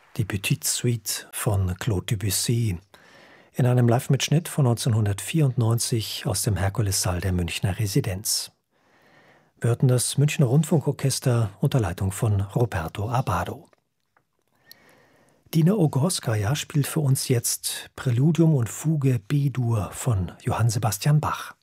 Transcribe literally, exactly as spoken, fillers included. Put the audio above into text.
Die Petite Suite von Claude Debussy in einem Live-Mitschnitt von neunzehnhundertvierundneunzig aus dem Herkulessaal der Münchner Residenz. Wir hörten das Münchner Rundfunkorchester unter Leitung von Roberto Abbado. Dina Ogorskaya spielt für uns jetzt Präludium und Fuge B-Dur von Johann Sebastian Bach.